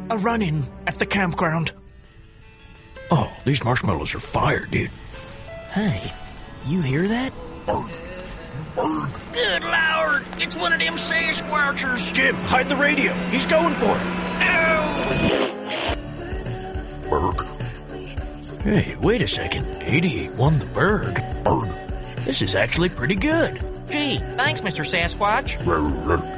a run-in at the campground. Oh, these marshmallows are fire, dude. Hey, you hear that? Berg. Berg. Good Lord, it's one of them Sasquatchers. Jim, hide the radio. He's going for it. Ow! Berg. Hey, wait a second. 88 won the Berg. Berg. This is actually pretty good. Gee, thanks, Mr. Sasquatch.